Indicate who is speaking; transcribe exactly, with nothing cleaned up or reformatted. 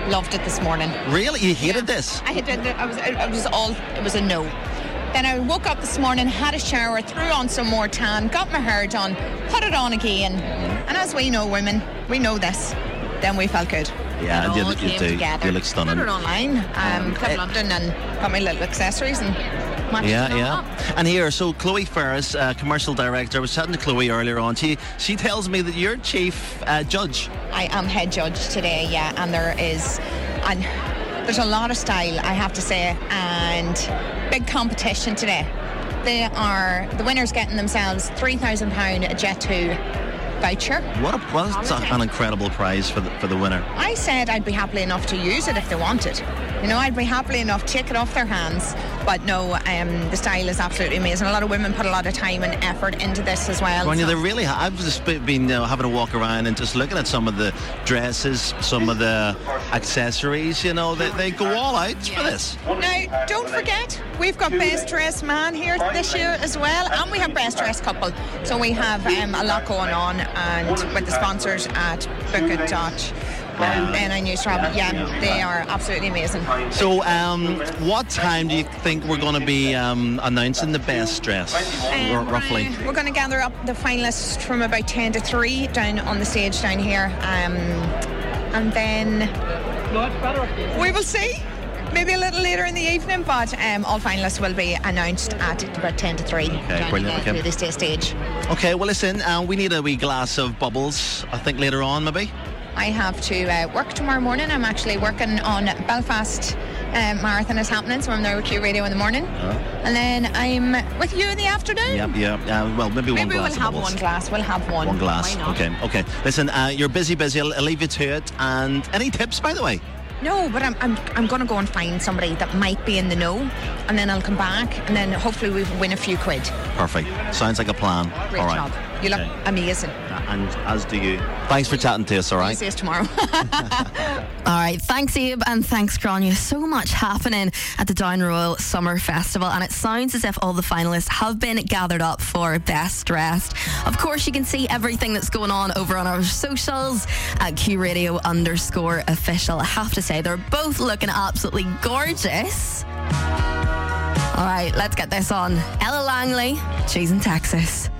Speaker 1: Loved it this morning.
Speaker 2: Really? You hated
Speaker 1: Yeah.
Speaker 2: this?
Speaker 1: I hated it. I was, it was all, it was a no. Then I woke up this morning, had a shower, threw on some more tan, got my hair done, put it on again. And as we know, women, we know this. Then we felt good.
Speaker 2: Yeah,
Speaker 1: it
Speaker 2: you,
Speaker 1: all
Speaker 2: you
Speaker 1: came
Speaker 2: do.
Speaker 1: together.
Speaker 2: You look stunning.
Speaker 1: Put it online. Um, Club
Speaker 2: it-
Speaker 1: London and got my little accessories and matched
Speaker 2: Yeah,
Speaker 1: it all
Speaker 2: yeah.
Speaker 1: up.
Speaker 2: And here, so Chloe Ferris, uh, commercial director. I was chatting to Chloe earlier on. She she tells me that you're chief uh, judge.
Speaker 1: I am head judge today, yeah, and there is, and there's a lot of style, I have to say, and big competition today. They are the winners getting themselves three thousand pound Jet two voucher.
Speaker 2: What a, what's an incredible prize for the for the winner.
Speaker 1: I said I'd be happy enough to use it if they wanted. You know, I'd be happy enough to take it off their hands. But no, um, the style is absolutely amazing. A lot of women put a lot of time and effort into this as well.
Speaker 2: Grania,
Speaker 1: so-
Speaker 2: they really have. I've just be- been you know, having a walk around and just looking at some of the dresses, some of the accessories. You know, they, they go all out for this.
Speaker 1: Now, don't forget, we've got Best Dressed Man here this year as well, and we have Best Dressed Couple. So we have um, a lot going on, and with the sponsors at Book It Dot. Um, N I News Travel, yeah, they are absolutely amazing.
Speaker 2: So, um, what time do you think we're going to be um, announcing the best dress,
Speaker 1: Um,
Speaker 2: r- roughly?
Speaker 1: We're going to gather up the finalists from about ten to three down on the stage down here, um, and then we will see. Maybe a little later in the evening, but um, all finalists will be announced at about ten to three.
Speaker 2: Okay, brilliant. Okay.
Speaker 1: Through this day stage.
Speaker 2: Okay, well, listen, uh, we need a wee glass of bubbles, I think, later on, maybe.
Speaker 1: I have to uh, work tomorrow morning. I'm actually working on Belfast uh, Marathon is happening, so I'm there with Q Radio in the morning. And then I'm with you in the afternoon.
Speaker 2: Yep, yeah. Uh, well, maybe, one
Speaker 1: Maybe
Speaker 2: glass
Speaker 1: we'll
Speaker 2: of
Speaker 1: have
Speaker 2: bubbles.
Speaker 1: one glass. We'll have one.
Speaker 2: One glass.
Speaker 1: Why not?
Speaker 2: Okay, okay. Listen, uh, you're busy, busy. I'll, I'll leave you to it. And any tips, by the way?
Speaker 1: No, but I'm I'm I'm going to go and find somebody that might be in the know, and then I'll come back, and then hopefully we win a few quid.
Speaker 2: Perfect. Sounds like a plan.
Speaker 1: Great
Speaker 2: all right.
Speaker 1: job. You look
Speaker 2: Okay.
Speaker 1: amazing.
Speaker 2: And as do you. Thanks for chatting to us, all
Speaker 1: I'll
Speaker 2: right?
Speaker 1: see us tomorrow.
Speaker 3: All right, thanks Abe and thanks Grania. So much happening at the Down Royal Summer Festival, and it sounds as if all the finalists have been gathered up for Best Dressed. Of course, you can see everything that's going on over on our socials at Q Radio underscore official. I have to say, they're both looking absolutely gorgeous. All right, let's get this on. Ella Langley, she's in Texas.